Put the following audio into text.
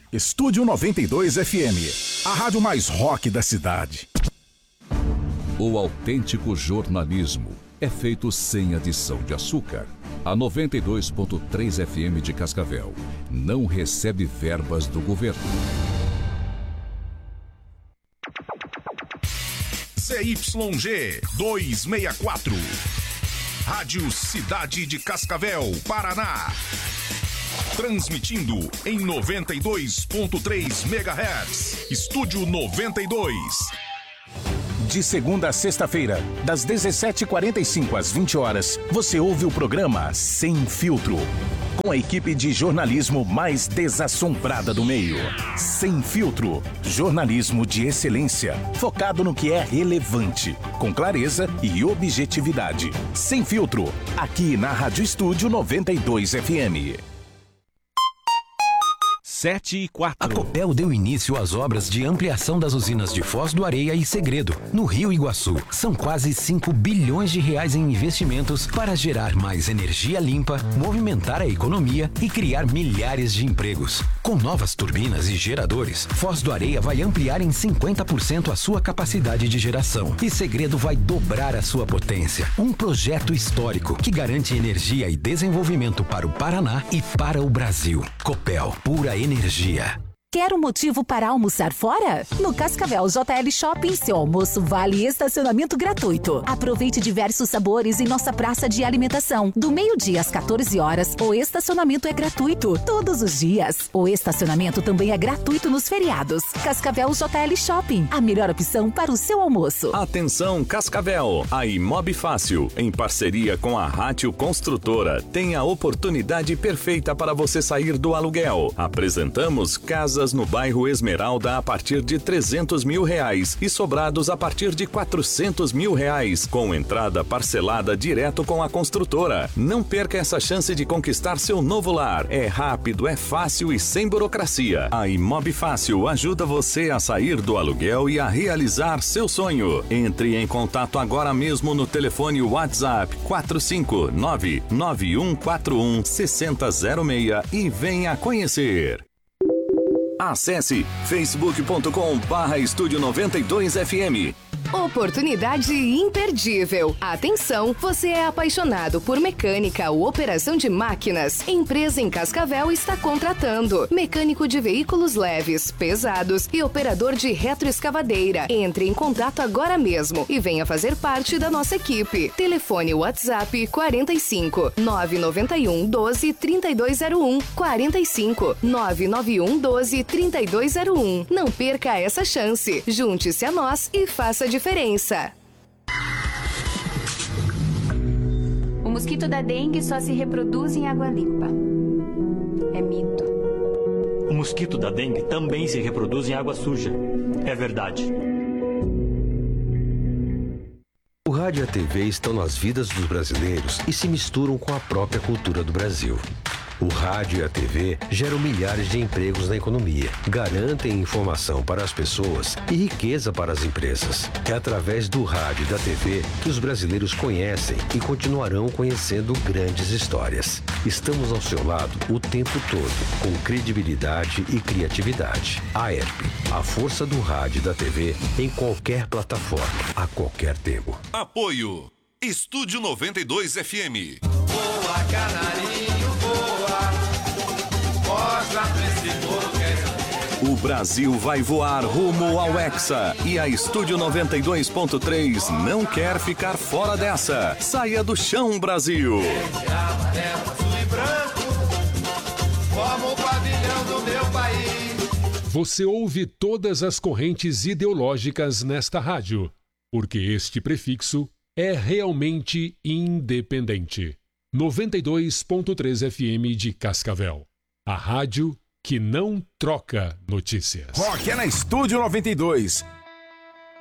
Estúdio 92 FM, a rádio mais rock da cidade. O autêntico jornalismo é feito sem adição de açúcar. A 92.3 FM de Cascavel não recebe verbas do governo. CYG 264, Rádio Cidade de Cascavel, Paraná. Transmitindo em 92.3 MHz. Estúdio 92. De segunda a sexta-feira, das 17h45 às 20 horas, você ouve o programa Sem Filtro, com a equipe de jornalismo mais desassombrada do meio. Sem Filtro, jornalismo de excelência, focado no que é relevante, com clareza e objetividade. Sem Filtro, aqui na Rádio Estúdio 92 FM. 7h04. A Copel deu início às obras de ampliação das usinas de Foz do Areia e Segredo, no Rio Iguaçu. São quase 5 bilhões de reais em investimentos para gerar mais energia limpa, movimentar a economia e criar milhares de empregos. Com novas turbinas e geradores, Foz do Areia vai ampliar em 50% a sua capacidade de geração e Segredo vai dobrar a sua potência. Um projeto histórico que garante energia e desenvolvimento para o Paraná e para o Brasil. Copel, pura energia. Quer um motivo para almoçar fora? No Cascavel JL Shopping, seu almoço vale estacionamento gratuito. Aproveite diversos sabores em nossa praça de alimentação. Do meio-dia às 14 horas, o estacionamento é gratuito todos os dias. O estacionamento também é gratuito nos feriados. Cascavel JL Shopping, a melhor opção para o seu almoço. Atenção Cascavel, a Imob Fácil, em parceria com a Rátio Construtora, tem a oportunidade perfeita para você sair do aluguel. Apresentamos casas no bairro Esmeralda a partir de R$300 mil e sobrados a partir de R$400 mil, com entrada parcelada direto com a construtora. Não perca essa chance de conquistar seu novo lar. É rápido, é fácil e sem burocracia. A Imob Fácil ajuda você a sair do aluguel e a realizar seu sonho. Entre em contato agora mesmo no telefone WhatsApp 459-9141-6006 e venha conhecer. Acesse facebook.com/Estúdio 92FM. Oportunidade imperdível. Atenção, você é apaixonado por mecânica ou operação de máquinas? Empresa em Cascavel está contratando mecânico de veículos leves, pesados e operador de retroescavadeira. Entre em contato agora mesmo e venha fazer parte da nossa equipe. Telefone WhatsApp 45 991 12 3201 45 991 12 3201. Não perca essa chance. Junte-se a nós e faça a diferença. O mosquito da dengue só se reproduz em água limpa. É mito. O mosquito da dengue também se reproduz em água suja. É verdade. O rádio e a TV estão nas vidas dos brasileiros e se misturam com a própria cultura do Brasil. O rádio e a TV geram milhares de empregos na economia, garantem informação para as pessoas e riqueza para as empresas. É através do rádio e da TV que os brasileiros conhecem e continuarão conhecendo grandes histórias. Estamos ao seu lado o tempo todo, com credibilidade e criatividade. A ERP, a força do rádio e da TV em qualquer plataforma, a qualquer tempo. Apoio Estúdio 92 FM. Boa, canarinho, boa. Mostra pra esse povo que é... O Brasil vai voar rumo ao Hexa e a Estúdio 92.3 não quer ficar fora dessa. Saia do chão, Brasil! Amarelo, azul e branco, como o pavilhão do meu país. Você ouve todas as correntes ideológicas nesta rádio, porque este prefixo é realmente independente. 92.3 FM de Cascavel. A rádio que não troca notícias. Rock é na Estúdio 92.